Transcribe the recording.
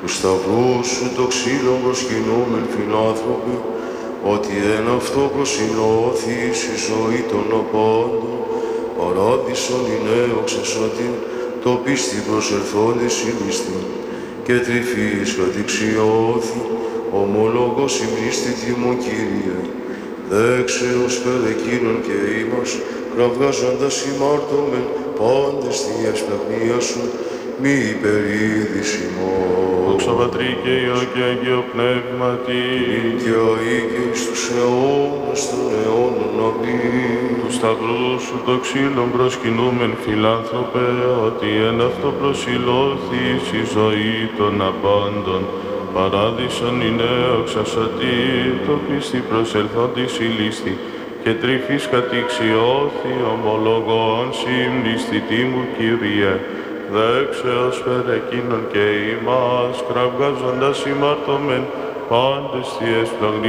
του σταυρού σου το ξύλο προσκυνούμεν φιλάνθρωποι, ότι εν αυτό προσιλώθης η ζωή των απάντων, παράδεισον η νέοξα σωτή, το πίστη προσερθόντης η λίστη, και τρυφής κατηξιώθη, ομολόγος ημνίστη τιμον Κύριε, δέξεως περ εκείνον και ημάς, κραυγάζοντας ημάρτωμεν πάντες τη εσπλαχνία σου, μη υπερίδης ημών. Δόξα Πατρί και Υιό και Αγίο Πνεύματι, και αεί και εις τους αιώνας των αιώνων. Αμήν. του σταυρού σου το ξύλον προσκυνούμεν φιλάνθρωπε, ότι εν αυτό προσιλώθης η ζωή των απάντων. Παράδεισον η νέοξα σωτή, το πίστη προσελθόντης η λίστη, και τρυφής κατηξιώθη ομολογών συμνηστητή μου Κύριε, δέξεως περ εκείνον και ημάς, κραυγάζοντας ημάρτωμεν πάντες τη εσπλαγνία